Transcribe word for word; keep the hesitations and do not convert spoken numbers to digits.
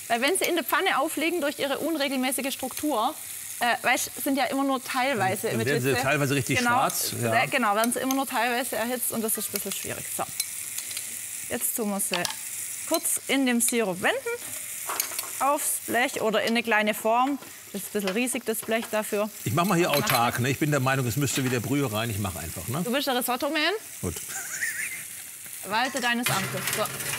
Weil wenn sie in der Pfanne aufliegen durch ihre unregelmäßige Struktur, äh, weißt, sind ja immer nur teilweise Dann werden sie teilweise richtig genau, schwarz. Ja. Genau, werden sie immer nur teilweise erhitzt und das ist ein bisschen schwierig. So. Jetzt tun wir sie kurz in dem Sirup wenden, aufs Blech oder in eine kleine Form. Das ist ein bisschen riesig, das Blech dafür. Ich mache mal hier autark. Ne? Ich bin der Meinung, es müsste wieder Brühe rein. Ich mache einfach. Ne? Du bist der Risotto-Man. Gut. Walte deines Amtes. So.